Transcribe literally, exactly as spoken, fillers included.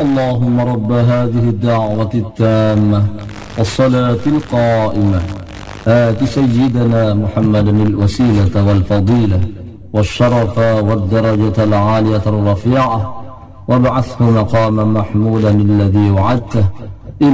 اللهم رب هذه الدعوة التامة والصلاة القائمة آت سيدنا محمدا الوسيلة والفضيلة والشرف والدرجة العالية الرفيعة وابعثه مقاما محمودا الذي وعدته